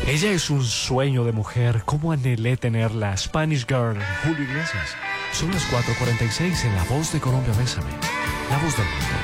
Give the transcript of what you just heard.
Ella es un sueño de mujer. ¿Cómo anhelé tenerla? Spanish Girl, Julio Iglesias. Son las 4:46 en La Voz de Colombia. Bésame. La voz del mundo.